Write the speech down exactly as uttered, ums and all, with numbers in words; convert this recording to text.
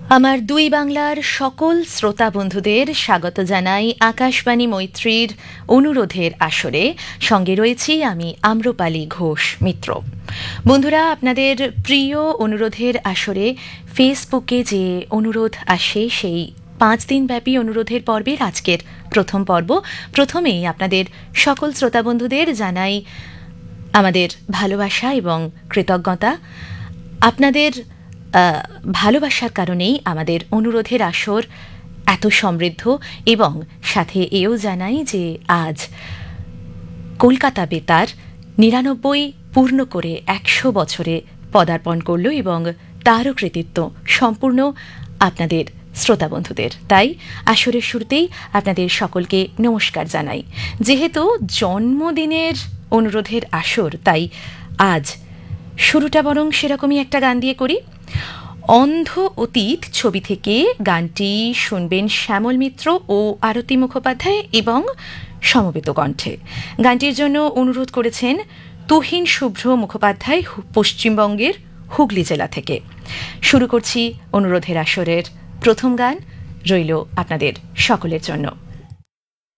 আমার দুই বাংলার সকল শ্রোতা বন্ধুদের স্বাগত জানাই আকাশবাণী মৈত্রীর অনুরোধের আসরে। সঙ্গে রয়েছি আমি আম্রপালি ঘোষ মিত্র। বন্ধুরা, আপনাদের প্রিয় অনুরোধের আসরে ফেসবুকে যে অনুরোধ আসে সেই পাঁচ দিনব্যাপী অনুরোধের পর্বের আজকের প্রথম পর্ব। প্রথমেই আপনাদের সকল শ্রোতা বন্ধুদের জানাই আমাদের ভালোবাসা এবং কৃতজ্ঞতা। আপনাদের ভালোবাসার কারণেই আমাদের অনুরোধের আসর এত সমৃদ্ধ, এবং সাথে এও জানাই যে আজ কলকাতা বেতার নিরানব্বই পূর্ণ করে একশো বছরে পদার্পণ করল, এবং তারও কৃতিত্ব সম্পূর্ণ আপনাদের শ্রোতা বন্ধুদের। তাই আসরের শুরুতেই আপনাদের সকলকে নমস্কার জানাই। যেহেতু জন্মদিনের অনুরোধের আসর, তাই আজ শুরুটা বরং সেরকমই একটা গান দিয়ে করি। অন্ধ অতীত ছবি থেকে গানটি শুনবেন শ্যামল মিত্র ও আরতি মুখোপাধ্যায় এবং সমবেত কণ্ঠে। গানটির জন্য অনুরোধ করেছেন তুহিন শুভ্র মুখোপাধ্যায় পশ্চিমবঙ্গের হুগলি জেলা থেকে। শুরু করছি অনুরোধের আসরের প্রথম গান, রইল আপনাদের সকলের জন্য।